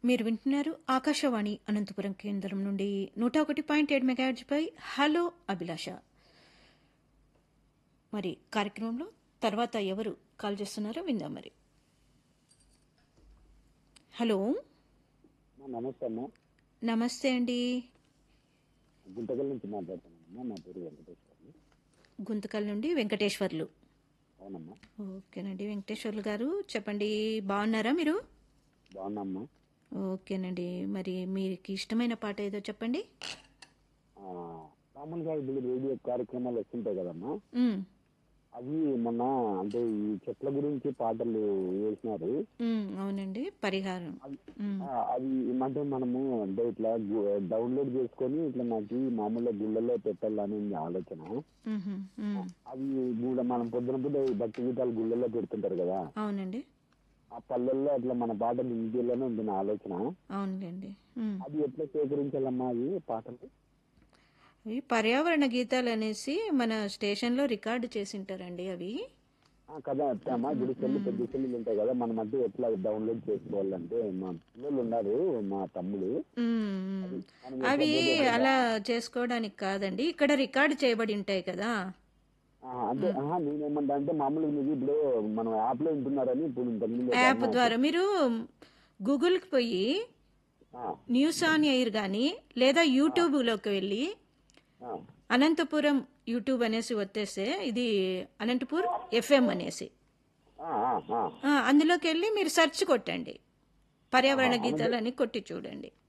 మీరు వింటున్నారు ఆకాశవాణి అనంతపురం కేంద్రం నుండి 101.7 మెగాహెర్ట్జ్ పై హలో అభిలాష. మరి కార్యక్రమంలో తర్వాత ఎవరు కాల్ చేస్తున్నారో విందాం. మరి హలో, నమస్తే అమ్మా. నమస్తే అండి. గుంతకల్ నుంచి మాట్లాడుతున్నానమ్మా. నా పేరు వెంకటేశ్వర్లు. గుంతకల్ నుండి వెంకటేశ్వర్లు. అవునమ్మా. ఓకేనండి వెంకటేశ్వర్లు గారు, చెప్పండి, బాగున్నారా మీరు? బాగున్నామ్మా. ఓకేనండి, మరి మీకు ఇష్టమైన పాట ఏదో చెప్పండి. మామూలుగా ఇప్పుడు రేడియో కార్యక్రమాలు వస్తుంటాయి కదమ్మా. మ్, అవి మొన్న అంటే ఈ చెట్ల గురించి పాటలు వేసినారు. అవునండి, పరిహారం. మ్, అవి అంటే మనము అంటే ఇట్లా డౌన్లోడ్ చేసుకొని ఇట్లా నాకు మామూలుగా గుళ్ళలో పెట్టాలని ఉంది ఆలోచన. మ్హూ, మ్, అవి కూడా మనం పొద్దున భక్తి గీతాలు గుళ్ళలో పెడుతుంటారు కదా, అవునండి, ఆ పల్లెల్లో అట్లా మన పాటలు ఇంటిలోనే ఉంది నా ఆలోచన. అవునులేండి. అది ఎట్లా సేకరించాలమ్మా అవి పాటలు? అవి పర్యావరణ గీతాలు అనేసి మన స్టేషన్లో రికార్డు చేసింటారండి అవి. కదా అమ్మా. ఇప్పుడు సెల్లు పెద్ద సెల్లులు ఉంటాయి కదా, మనం అంటే ఎట్లా డౌన్లోడ్ చేసుకోవాలంటే మా పిల్లలు ఉన్నారు, మా తమ్ముడు. మ్మ్. మనం ఎట్లా అవి డౌన్లోడ్ అలా చేసుకోవడానికి కాదండి, ఇక్కడ రికార్డు చేయబడి ఉంటాయి కదా. అంటే నేనేమంటా అంటే మామూలుగా మీకు ఇప్పుడు మనం యాప్ లో ఉంటున్నారని ఇప్పుడు ఇంతకుముందు ఒక యాప్ అమ్మ ద్వారా మీరు గూగుల్కి పోయి న్యూస్ ఆన్ ఎయిర్ కానీ లేదా యూట్యూబ్లోకి వెళ్ళి అనంతపురం యూట్యూబ్ అనేసి వచ్చేస్తే ఇది అనంతపూర్ ఎఫ్ఎం అనేసి అందులోకి వెళ్ళి మీరు సెర్చ్ కొట్టండి, పర్యావరణ గీతాలు అని కొట్టి చూడండి.